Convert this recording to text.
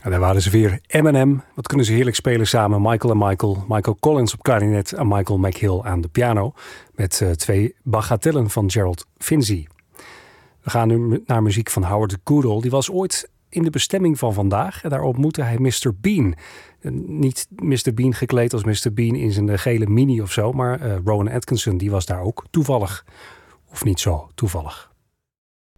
En daar waren ze weer. Eminem. Wat kunnen ze heerlijk spelen samen. Michael en Michael. Michael Collins op klarinet en Michael McHill aan de piano. Met 2 bagatellen van Gerald Finzi. We gaan nu naar muziek van Howard Goodall. Die was ooit in de bestemming van vandaag. En daar ontmoette hij Mr. Bean. Niet Mr. Bean gekleed als Mr. Bean in zijn gele mini of zo. Maar Rowan Atkinson, die was daar ook toevallig. Of niet zo toevallig.